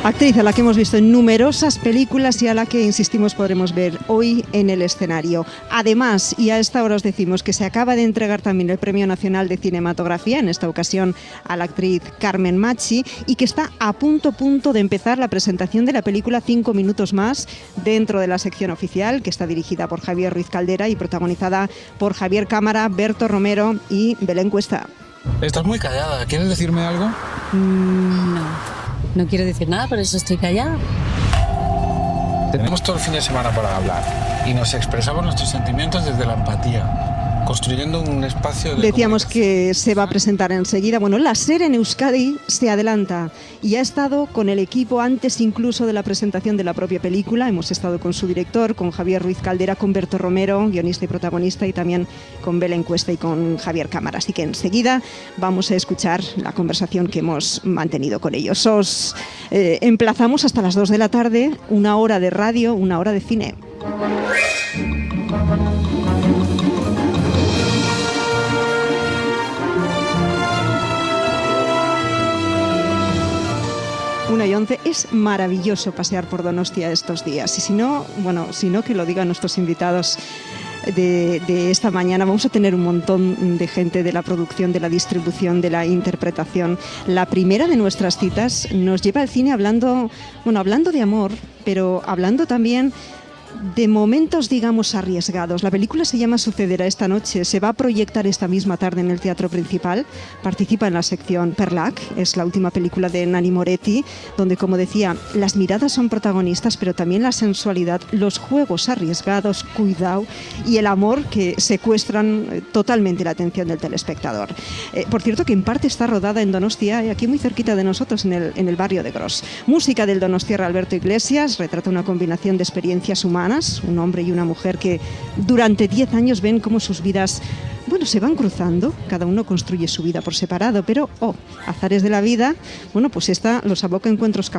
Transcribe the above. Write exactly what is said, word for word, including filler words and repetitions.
Actriz a la que hemos visto en numerosas películas y a la que, insistimos, podremos ver hoy en el escenario. Además, y a esta hora os decimos que se acaba de entregar también el Premio Nacional de Cinematografía, en esta ocasión a la actriz Carmen Machi, y que está a punto, punto de empezar la presentación de la película Cinco minutos más dentro de la sección oficial, que está dirigida por Javier Ruiz Caldera y protagonizada por Javier Cámara, Berto Romero y Belén Cuesta. Estás muy callada, ¿quieres decirme algo? Mm, no. No quiero decir nada, por eso estoy callada. Tenemos todo el fin de semana para hablar y nos expresamos nuestros sentimientos desde la empatía, construyendo un espacio de... Decíamos que se va a presentar enseguida. Bueno, la SER en Euskadi se adelanta y ha estado con el equipo antes incluso de la presentación de la propia película. Hemos estado con su director, con Javier Ruiz Caldera, con Berto Romero, guionista y protagonista, y también con Belén Cuesta y con Javier Cámara. Así que enseguida vamos a escuchar la conversación que hemos mantenido con ellos. Os eh, emplazamos hasta las dos de la tarde, una hora de radio, una hora de cine. una y once, es maravilloso pasear por Donostia estos días. Y si no, bueno, si no, que lo digan nuestros invitados de, de esta mañana. Vamos a tener un montón de gente de la producción, de la distribución, de la interpretación. La primera de nuestras citas nos lleva al cine hablando, bueno, hablando de amor, pero hablando también de momentos, digamos, arriesgados. La película se llama Sucederá esta noche, se va a proyectar esta misma tarde en el Teatro Principal, participa en la sección Perlac, es la última película de Nanni Moretti, donde, como decía, las miradas son protagonistas, pero también la sensualidad, los juegos arriesgados, cuidado, y el amor que secuestran totalmente la atención del telespectador. Eh, por cierto, que en parte está rodada en Donostia, aquí muy cerquita de nosotros, en el, en el barrio de Gros. Música del donostiarra Alberto Iglesias, retrata una combinación de experiencias humanas, un hombre y una mujer que durante diez años ven cómo sus vidas, bueno, se van cruzando, cada uno construye su vida por separado, pero, oh, azares de la vida, bueno, pues esta los aboca a encuentros